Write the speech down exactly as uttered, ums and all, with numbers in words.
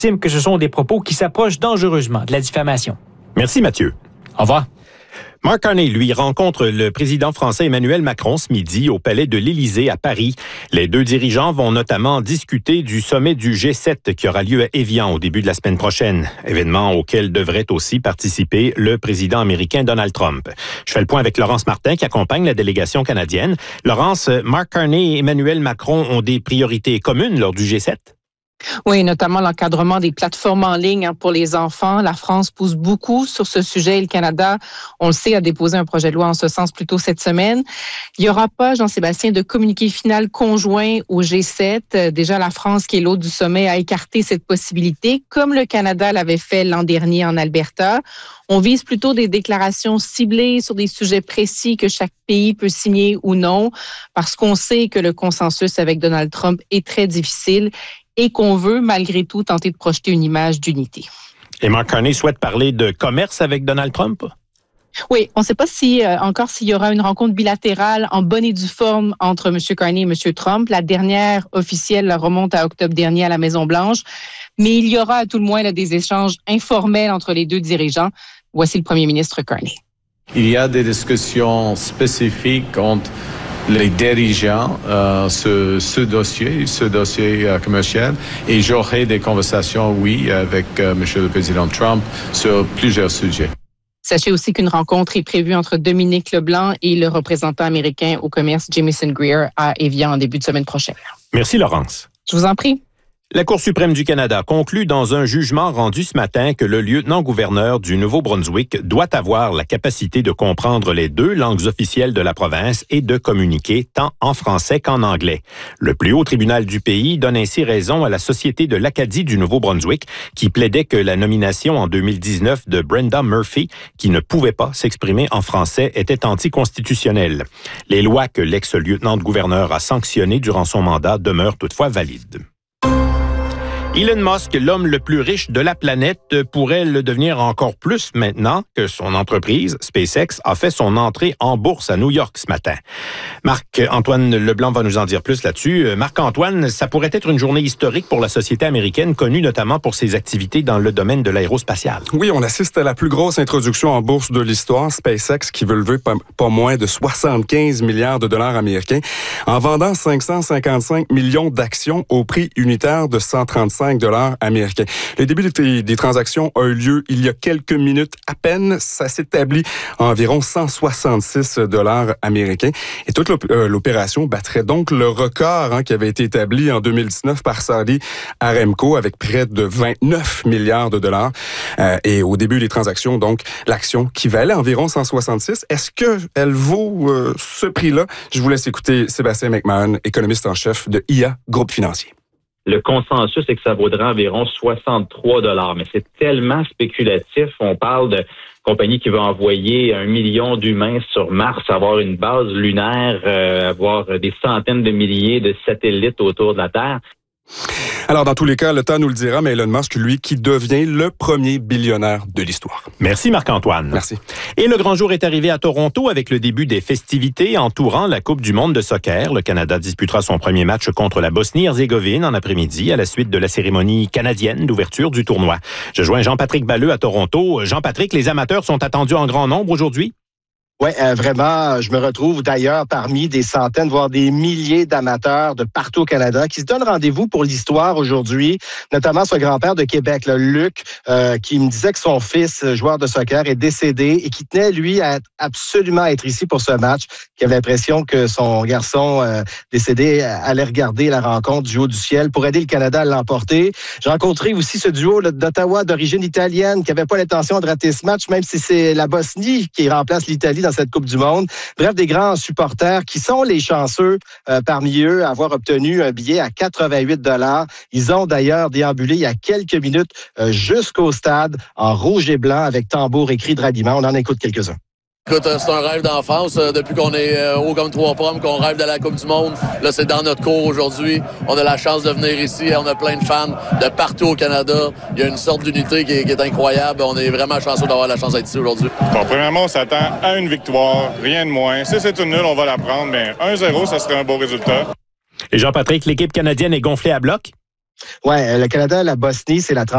estime que ce sont des propos qui s'approchent dangereusement de la diffamation. Merci Mathieu. Au revoir. Mark Carney, lui, rencontre le président français Emmanuel Macron ce midi au palais de l'Élysée à Paris. Les deux dirigeants vont notamment discuter du sommet du G sept qui aura lieu à Évian au début de la semaine prochaine, événement auquel devrait aussi participer le président américain Donald Trump. Je fais le point avec Laurence Martin qui accompagne la délégation canadienne. Laurence, Mark Carney et Emmanuel Macron ont des priorités communes lors du G sept? Oui, notamment l'encadrement des plateformes en ligne hein, pour les enfants. La France pousse beaucoup sur ce sujet et le Canada, on le sait, a déposé un projet de loi en ce sens plus tôt cette semaine. Il n'y aura pas, Jean-Sébastien, de communiqué final conjoint au G sept. Déjà, la France, qui est l'hôte du sommet, a écarté cette possibilité, comme le Canada l'avait fait l'an dernier en Alberta. On vise plutôt des déclarations ciblées sur des sujets précis que chaque pays peut signer ou non, parce qu'on sait que le consensus avec Donald Trump est très difficile et qu'on veut, malgré tout, tenter de projeter une image d'unité. Et Mark Carney souhaite parler de commerce avec Donald Trump? Oui, on ne sait pas si euh, encore s'il y aura une rencontre bilatérale en bonne et due forme entre M. Carney et M. Trump. La dernière officielle remonte à octobre dernier à la Maison-Blanche. Mais il y aura à tout le moins là, des échanges informels entre les deux dirigeants. Voici le premier ministre Carney. Il y a des discussions spécifiques entre les dirigeants euh, ce, ce dossier, ce dossier euh, commercial, et j'aurai des conversations, oui, avec euh, M. le Président Trump sur plusieurs sujets. Sachez aussi qu'une rencontre est prévue entre Dominique Leblanc et le représentant américain au commerce Jamieson Greer à Évian en début de semaine prochaine. Merci Laurence. Je vous en prie. La Cour suprême du Canada conclut dans un jugement rendu ce matin que le lieutenant-gouverneur du Nouveau-Brunswick doit avoir la capacité de comprendre les deux langues officielles de la province et de communiquer tant en français qu'en anglais. Le plus haut tribunal du pays donne ainsi raison à la Société de l'Acadie du Nouveau-Brunswick qui plaidait que la nomination en deux mille dix-neuf de Brenda Murphy, qui ne pouvait pas s'exprimer en français, était anticonstitutionnelle. Les lois que l'ex-lieutenant-gouverneur a sanctionnées durant son mandat demeurent toutefois valides. Elon Musk, l'homme le plus riche de la planète, pourrait le devenir encore plus maintenant que son entreprise, SpaceX, a fait son entrée en bourse à New York ce matin. Marc-Antoine Leblanc va nous en dire plus là-dessus. Marc-Antoine, ça pourrait être une journée historique pour la société américaine, connue notamment pour ses activités dans le domaine de l'aérospatial. Oui, on assiste à la plus grosse introduction en bourse de l'histoire, SpaceX, qui veut lever pas, pas moins de soixante-quinze milliards de dollars américains en vendant cinq cent cinquante-cinq millions d'actions au prix unitaire de cent trente-cinq dollars américains. Le début des, des transactions a eu lieu il y a quelques minutes à peine. Ça s'établit à environ cent soixante-six dollars américains. Et toute l'opération battrait donc le record hein, qui avait été établi en deux mille dix-neuf par Saudi Aramco avec près de vingt-neuf milliards de dollars. Euh, et au début des transactions, donc, l'action qui valait environ cent soixante-six. Est-ce qu'elle vaut euh, ce prix-là? Je vous laisse écouter Sébastien McMahon, économiste en chef de I A Groupe Financier. Le consensus est que ça vaudra environ soixante-trois dollars, mais c'est tellement spéculatif. On parle de compagnie qui va envoyer un million d'humains sur Mars, avoir une base lunaire, euh, avoir des centaines de milliers de satellites autour de la Terre. Alors, dans tous les cas, le temps nous le dira, mais Elon Musk, lui, qui devient le premier billionnaire de l'histoire. Merci Marc-Antoine. Merci. Et le grand jour est arrivé à Toronto avec le début des festivités entourant la Coupe du monde de soccer. Le Canada disputera son premier match contre la Bosnie-Herzégovine en après-midi à la suite de la cérémonie canadienne d'ouverture du tournoi. Je joins Jean-Patrick Balleux à Toronto. Jean-Patrick, les amateurs sont attendus en grand nombre aujourd'hui? Oui, euh, vraiment, je me retrouve d'ailleurs parmi des centaines, voire des milliers d'amateurs de partout au Canada qui se donnent rendez-vous pour l'histoire aujourd'hui, notamment ce grand-père de Québec, là, Luc, euh, qui me disait que son fils, joueur de soccer, est décédé et qui tenait, lui, à absolument être ici pour ce match, qui avait l'impression que son garçon euh, décédé allait regarder la rencontre du haut du ciel pour aider le Canada à l'emporter. J'ai rencontré aussi ce duo là, d'Ottawa d'origine italienne qui n'avait pas l'intention de rater ce match, même si c'est la Bosnie qui remplace l'Italie dans cette Coupe du monde. Bref, des grands supporters qui sont les chanceux euh, parmi eux à avoir obtenu un billet à quatre-vingt-huit dollars. Ils ont d'ailleurs déambulé il y a quelques minutes euh, jusqu'au stade en rouge et blanc avec tambour et cris de ralliement. On en écoute quelques-uns. Écoute, c'est un rêve d'enfance. Depuis qu'on est haut comme trois pommes, qu'on rêve de la Coupe du monde. Là, c'est dans notre cours aujourd'hui. On a la chance de venir ici. On a plein de fans de partout au Canada. Il y a une sorte d'unité qui est, qui est incroyable. On est vraiment chanceux d'avoir la chance d'être ici aujourd'hui. Bon, premièrement, on s'attend à une victoire, rien de moins. Si c'est une nulle, on va la prendre. Mais un zéro, ça serait un beau résultat. Et Jean-Patrick, l'équipe canadienne est gonflée à bloc? Oui, le Canada, la Bosnie, c'est la